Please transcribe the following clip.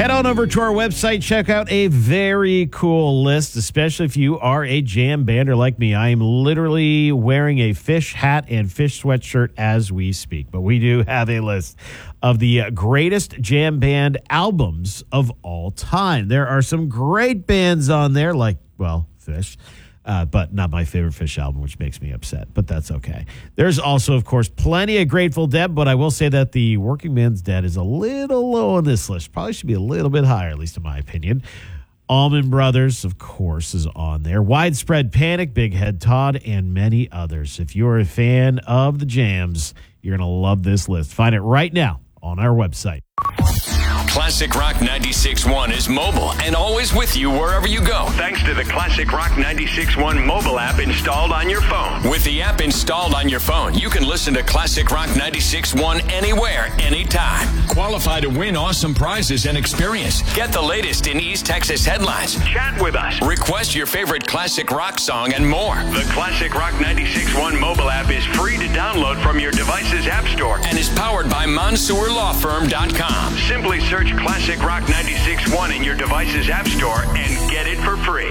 Head on over to our website. Check out a very cool list, especially if you are a jam bander like me. I am literally wearing a fish hat and fish sweatshirt as we speak. But we do have a list of the greatest jam band albums of all time. There are some great bands on there like, well, Fish. But not my favorite Fish album, which makes me upset, but that's okay. There's also, of course, plenty of Grateful Dead, but I will say that the Working Man's Dead is a little low on this list. Probably should be a little bit higher, at least in my opinion. Allman Brothers, of course, is on there. Widespread Panic, Big Head Todd, and many others. If you're a fan of the jams, you're going to love this list. Find it right now on our website. Classic Rock 96.1 is mobile and always with you wherever you go. Thanks to the Classic Rock 96.1 mobile app installed on your phone. With the app installed on your phone, you can listen to Classic Rock 96.1 anywhere, anytime. Qualify to win awesome prizes and experience. Get the latest in East Texas headlines. Chat with us. Request your favorite classic rock song and more. The Classic Rock 96.1 mobile app is free to download from your device's app store and is powered by MonsourLawFirm.com. Simply search Classic Rock 96.1 in your device's app store and get it for free.